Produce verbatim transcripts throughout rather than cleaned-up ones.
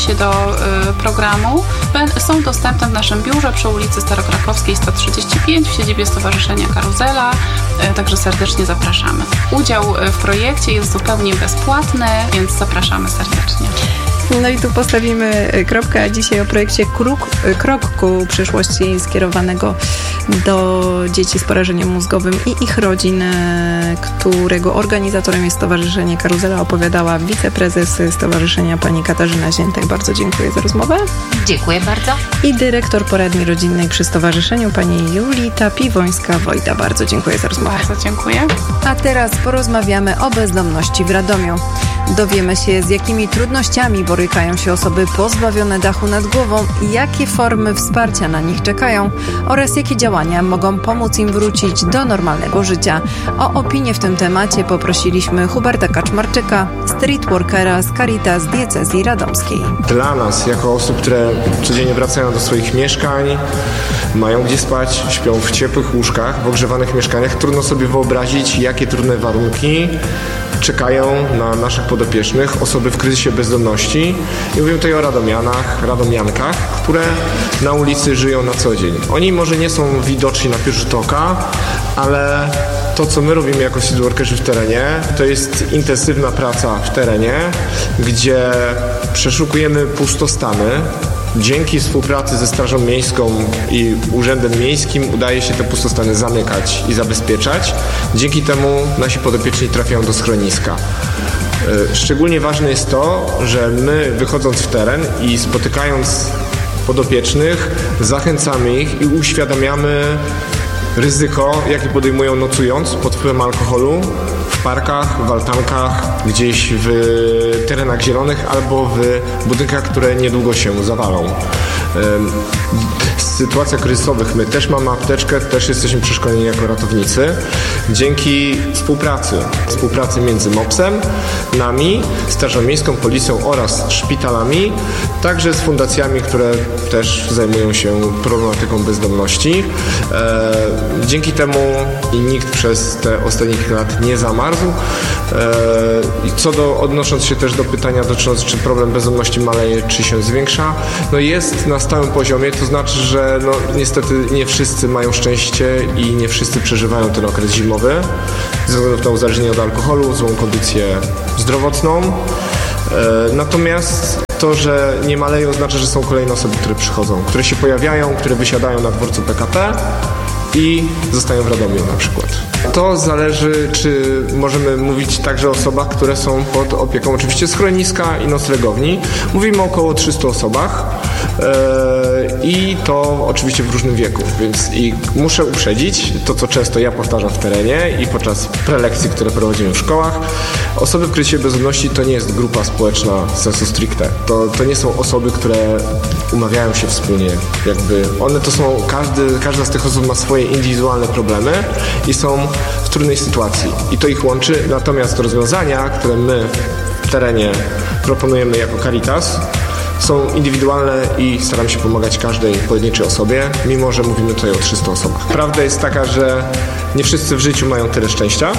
się do y, programu są dostępne w naszym biurze przy ulicy Starokrakowskiej sto trzydzieści pięć w siedzibie Stowarzyszenia Karuzela, y, także serdecznie zapraszamy. Udział w projekcie jest zupełnie bezpłatny, więc zapraszamy serdecznie. No i tu postawimy kropkę, a dzisiaj o projekcie Krok, Krok ku przyszłości skierowanego do dzieci z porażeniem mózgowym i ich rodzin, którego organizatorem jest Stowarzyszenie Karuzela, opowiadała wiceprezes Stowarzyszenia pani Katarzyna Ziętek. Bardzo dziękuję za rozmowę. Dziękuję bardzo. I dyrektor poradni rodzinnej przy Stowarzyszeniu pani Julita Piwońska-Wojda. Bardzo dziękuję za rozmowę. Bardzo dziękuję. A teraz porozmawiamy o bezdomności w Radomiu. Dowiemy się, z jakimi trudnościami borykają się osoby pozbawione dachu nad głową, jakie formy wsparcia na nich czekają oraz jakie działania mogą pomóc im wrócić do normalnego życia. O opinię w tym temacie poprosiliśmy Huberta Kaczmarczyka, streetworkera z Caritas Diecezji Radomskiej. Dla nas, jako osób, które codziennie wracają do swoich mieszkań, mają gdzie spać, śpią w ciepłych łóżkach, w ogrzewanych mieszkaniach, trudno sobie wyobrazić, jakie trudne warunki czekają na naszych podopiecznych, osoby w kryzysie bezdomności. I mówimy tutaj o radomianach, radomiankach, które na ulicy żyją na co dzień. Oni może nie są widoczni na pierwszy rzut oka, ale to, co my robimy jako streetworkerzy w terenie, to jest intensywna praca w terenie, gdzie przeszukujemy pustostany. Dzięki współpracy ze Strażą Miejską i Urzędem Miejskim udaje się te pustostany zamykać i zabezpieczać. Dzięki temu nasi podopieczni trafiają do schroniska. Szczególnie ważne jest to, że my, wychodząc w teren i spotykając podopiecznych, zachęcamy ich i uświadamiamy ryzyko, jakie podejmują nocując pod wpływem alkoholu w parkach, w altankach, gdzieś w terenach zielonych albo w budynkach, które niedługo się zawalą. W sytuacjach kryzysowych my też mamy apteczkę, też jesteśmy przeszkoleni jako ratownicy. Dzięki współpracy, współpracy między mopsem, nami, Strażą Miejską, Policją oraz szpitalami, także z fundacjami, które też zajmują się problematyką bezdomności. Dzięki temu nikt przez te ostatnie kilka lat nie zamarzł. Co do, odnosząc się też do pytania dotyczącego, czy problem bezdomności maleje, czy się zwiększa, no jest na stałym poziomie, to znaczy, że no niestety nie wszyscy mają szczęście i nie wszyscy przeżywają ten okres zimowy ze względu na uzależnienie od alkoholu, złą kondycję zdrowotną. Natomiast to, że nie maleją, znaczy, że są kolejne osoby, które przychodzą, które się pojawiają, które wysiadają na dworcu P K P i zostają w Radomiu na przykład. To zależy, czy możemy mówić także o osobach, które są pod opieką oczywiście schroniska i noclegowni. Mówimy o około trzystu osobach yy, i to oczywiście w różnym wieku, więc i muszę uprzedzić to, co często ja powtarzam w terenie i podczas prelekcji, które prowadzimy w szkołach. Osoby w kryzysie bezdomności to nie jest grupa społeczna sensu stricte. To, to nie są osoby, które umawiają się wspólnie. Jakby one to są, każdy, każda z tych osób ma swoje indywidualne problemy i są w trudnej sytuacji i to ich łączy, natomiast rozwiązania, które my w terenie proponujemy jako Caritas, są indywidualne i staramy się pomagać każdej pojedynczej osobie, mimo że mówimy tutaj o trzystu osobach. Prawda jest taka, że nie wszyscy w życiu mają tyle szczęścia.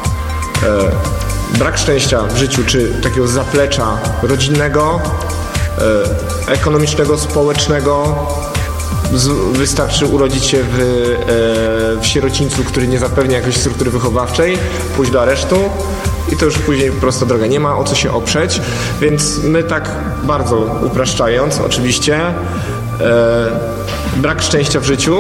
E, brak szczęścia w życiu, czy takiego zaplecza rodzinnego, e, ekonomicznego, społecznego, wystarczy urodzić się w, e, w sierocińcu, który nie zapewnia jakiejś struktury wychowawczej, pójść do aresztu i to już później prosta droga. Nie ma o co się oprzeć, więc my tak bardzo upraszczając oczywiście, e, brak szczęścia w życiu,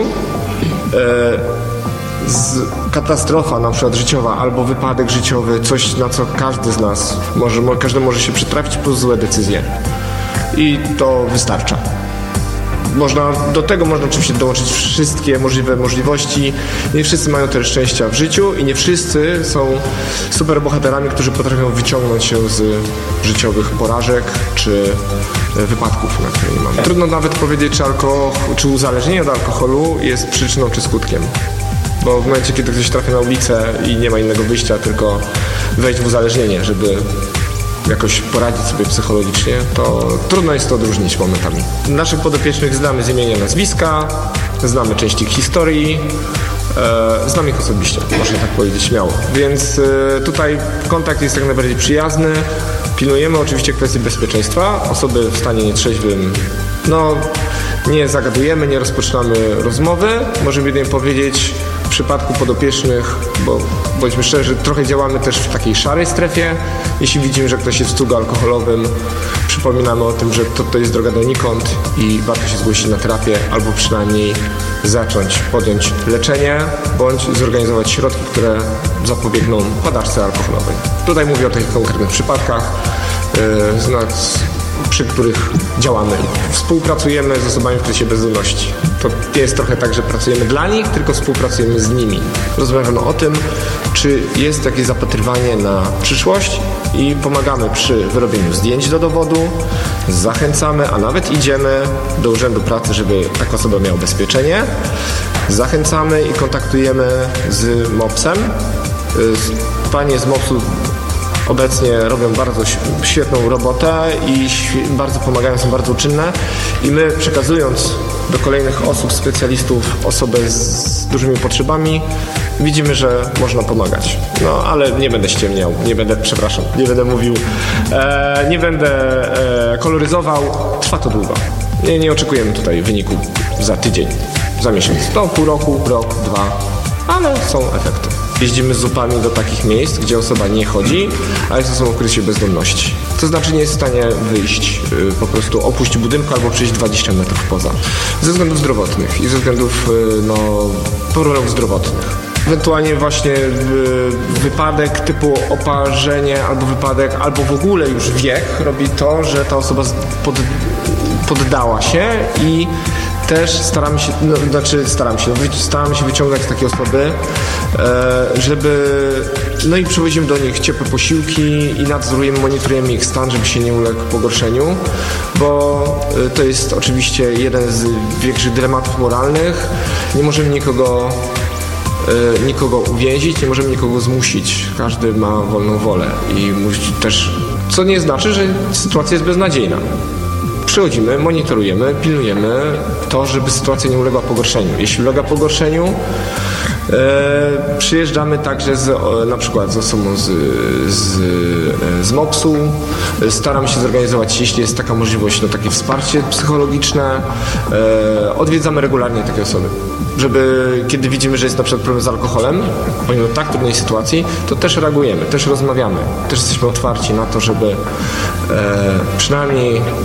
e, z, katastrofa na przykład życiowa albo wypadek życiowy, coś na co każdy z nas może, każdy może się przytrafić, plus złe decyzje i to wystarcza. Można, do tego można oczywiście dołączyć wszystkie możliwe możliwości. Nie wszyscy mają tyle szczęścia w życiu i nie wszyscy są superbohaterami, którzy potrafią wyciągnąć się z życiowych porażek czy wypadków, na które nie mamy. Trudno nawet powiedzieć, czy, alkohol, czy uzależnienie od alkoholu jest przyczyną czy skutkiem. Bo w momencie, kiedy ktoś trafia na ulicę i nie ma innego wyjścia, tylko wejść w uzależnienie, żeby jakoś poradzić sobie psychologicznie, to trudno jest to odróżnić momentami. Naszych podopiecznych znamy z imienia, nazwiska, znamy część ich historii, e, znam ich osobiście, można tak powiedzieć śmiało. Więc e, tutaj kontakt jest jak najbardziej przyjazny. Pilnujemy oczywiście kwestii bezpieczeństwa. Osoby w stanie nietrzeźwym, no nie zagadujemy, nie rozpoczynamy rozmowy. Możemy jedynie powiedzieć w przypadku podopiecznych, bo bądźmy szczerzy, trochę działamy też w takiej szarej strefie. Jeśli widzimy, że ktoś jest w cugu alkoholowym, przypominamy o tym, że to, to jest droga donikąd i warto się zgłosić na terapię albo przynajmniej zacząć podjąć leczenie bądź zorganizować środki, które zapobiegną padaczce alkoholowej. Tutaj mówię o tych konkretnych przypadkach, yy, przy których działamy. Współpracujemy z osobami w kryzysie bezdomności. To jest trochę tak, że pracujemy dla nich, tylko współpracujemy z nimi. Rozmawiamy o tym, czy jest jakieś zapatrywanie na przyszłość i pomagamy przy wyrobieniu zdjęć do dowodu, zachęcamy, a nawet idziemy do Urzędu Pracy, żeby taka osoba miała ubezpieczenie. Zachęcamy i kontaktujemy z mopsem. Panie z mopsu obecnie robią bardzo świetną robotę i bardzo pomagają, są bardzo czynne i my, przekazując do kolejnych osób, specjalistów, osobę z dużymi potrzebami, widzimy, że można pomagać. No, ale nie będę ściemniał, nie będę, przepraszam, nie będę mówił, e, nie będę e, koloryzował. Trwa to długo. Nie, nie oczekujemy tutaj wyniku za tydzień, za miesiąc. To pół roku, rok, dwa, ale są efekty. Jeździmy z zupami do takich miejsc, gdzie osoba nie chodzi, a jest osobą w kryzysie bezdomności. To znaczy nie jest w stanie wyjść, yy, po prostu opuścić budynku albo przejść dwadzieścia metrów poza. Ze względów zdrowotnych i ze względów yy, no, problemów zdrowotnych. Ewentualnie właśnie yy, wypadek typu oparzenie albo wypadek, albo w ogóle już wiek robi to, że ta osoba pod, poddała się i też staramy się, no, znaczy staramy się, staramy się wyciągać takie osoby, e, żeby, no i przywozimy do nich ciepłe posiłki i nadzorujemy, monitorujemy ich stan, żeby się nie uległ pogorszeniu, bo e, to jest oczywiście jeden z większych dylematów moralnych. Nie możemy nikogo, e, nikogo uwięzić, nie możemy nikogo zmusić. Każdy ma wolną wolę i musi też, co nie znaczy, że sytuacja jest beznadziejna. Przychodzimy, monitorujemy, pilnujemy to, żeby sytuacja nie uległa pogorszeniu. Jeśli ulega pogorszeniu, e, przyjeżdżamy także z, o, na przykład z osobą z, z, z mopsu. Staramy się zorganizować, jeśli jest taka możliwość, no, takie wsparcie psychologiczne. E, odwiedzamy regularnie takie osoby, żeby kiedy widzimy, że jest na przykład problem z alkoholem, pomimo tak trudnej sytuacji, to też reagujemy, też rozmawiamy, też jesteśmy otwarci na to, żeby e, przynajmniej